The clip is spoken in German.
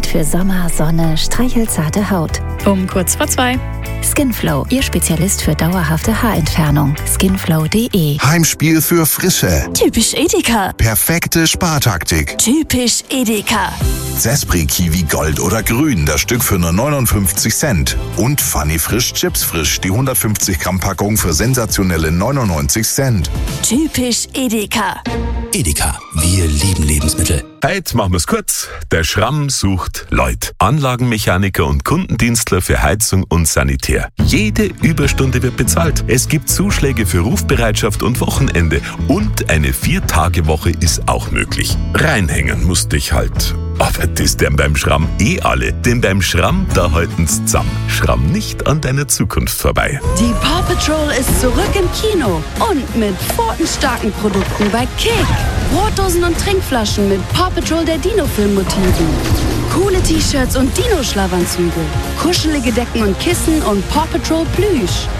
für Sommer, Sonne, streichelzarte Haut. Um kurz vor 2. Skinflow, Ihr Spezialist für dauerhafte Haarentfernung. Skinflow.de. Heimspiel für Frische. Typisch Edeka. Perfekte Spartaktik. Typisch Edeka. Zespri Kiwi Gold oder Grün, das Stück für nur 59 Cent. Und Funny Frisch Chips Frisch, die 150 Gramm Packung für sensationelle 99 Cent. Typisch Edeka. Edeka, wir lieben Lebensmittel. Heute machen wir's kurz. Der Schramm sucht Leute. Anlagenmechaniker und Kundendienstler für Heizung und Sanitär. Jede Überstunde wird bezahlt. Es gibt Zuschläge für Rufbereitschaft und Wochenende. Und eine 4-Tage-Woche ist auch möglich. Reinhängen musst dich halt. Aber das denn beim Schramm alle. Denn beim Schramm, da halten's zusammen. Schramm nicht an deiner Zukunft vorbei. Die Paw Patrol ist zurück im Kino. Und mit pfotenstarken Produkten bei Kick. Brotdosen und Trinkflaschen mit Paw Patrol der Dino-Film-Motiven. Coole T-Shirts und Dino-Schlafanzüge. Kuschelige Decken und Kissen und Paw Patrol Plüsch.